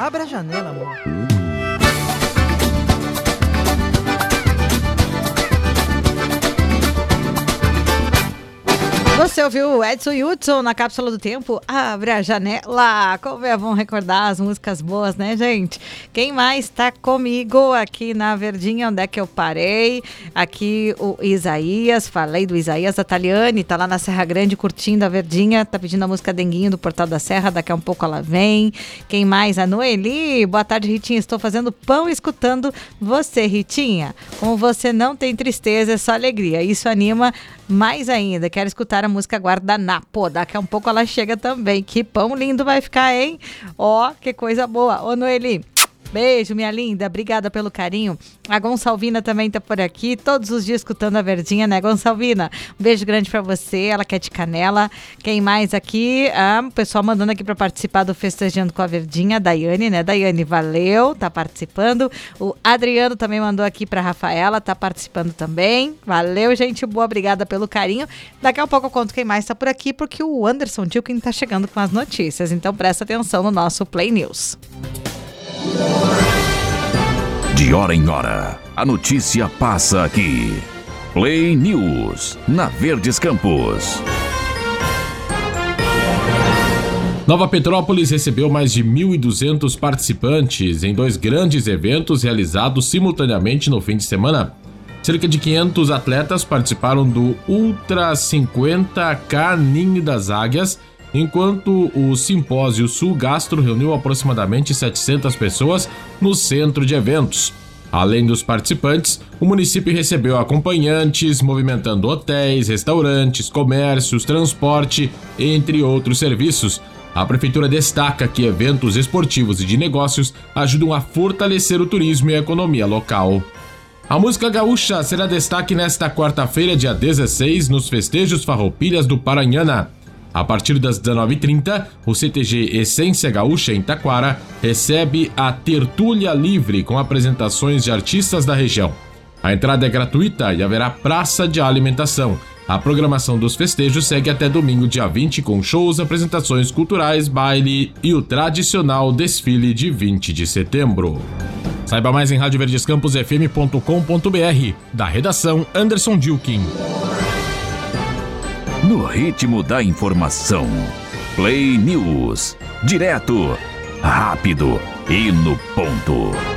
Abre a janela, amor. Você ouviu o Edson Hudson na Cápsula do Tempo? Abre a janela. Como é bom recordar as músicas boas, né, gente? Quem mais tá comigo aqui na Verdinha? Onde é que eu parei? Aqui o Isaías, falei do Isaías, a Taliane tá lá na Serra Grande curtindo a Verdinha, tá pedindo a música Denguinho do Portal da Serra, daqui a um pouco ela vem. Quem mais? A Noeli, boa tarde, Ritinha, estou fazendo pão escutando você, Ritinha. Como você não tem tristeza, é só alegria, isso anima mais ainda. Quero escutar a música Guardanapo, daqui a um pouco ela chega também. Que pão lindo vai ficar, hein? Ó, que coisa boa. Ô, Noeli, beijo, minha linda, obrigada pelo carinho. A Gonçalvina também tá por aqui, todos os dias escutando a Verdinha, né, Gonçalvina? Um beijo grande pra você, ela quer de canela. Quem mais aqui? O pessoal mandando aqui pra participar do Festejando com a Verdinha, Daiane, né, Daiane, valeu, tá participando. O Adriano também mandou aqui pra Rafaela, tá participando também. Valeu, gente boa, obrigada pelo carinho. Daqui a pouco eu conto quem mais tá por aqui, porque o Anderson Dilkin tá chegando com as notícias, então presta atenção no nosso Play News. De hora em hora, a notícia passa aqui. Play News, na Verdes Campos. Nova Petrópolis recebeu mais de 1.200 participantes em 2 grandes eventos realizados simultaneamente no fim de semana. Cerca de 500 atletas participaram do Ultra 50K Ninho das Águias, enquanto o Simpósio Sul Gastro reuniu aproximadamente 700 pessoas no centro de eventos. Além dos participantes, o município recebeu acompanhantes, movimentando hotéis, restaurantes, comércios, transporte, entre outros serviços. A prefeitura destaca que eventos esportivos e de negócios ajudam a fortalecer o turismo e a economia local. A música gaúcha será destaque nesta quarta-feira, dia 16, nos festejos Farroupilhas do Paranhana. A partir das 19h30, o CTG Essência Gaúcha em Taquara recebe a Tertúlia Livre com apresentações de artistas da região. A entrada é gratuita e haverá praça de alimentação. A programação dos festejos segue até domingo, dia 20, com shows, apresentações culturais, baile e o tradicional desfile de 20 de setembro. Saiba mais em radioverdescamposfm.com.br. Da redação, Anderson Dilkin. No ritmo da informação. Play News. Direto, rápido e no ponto.